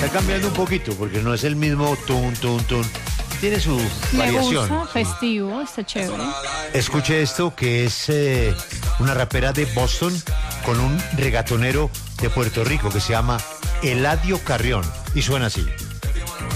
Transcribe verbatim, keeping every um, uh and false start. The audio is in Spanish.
Está cambiando un poquito porque no es el mismo tun, tun, tun. Tiene su Me variación. gusta, festivo, está chévere. Escuche esto, que es eh, una rapera de Boston con un regatonero de Puerto Rico que se llama Eladio Carrión. Y suena así.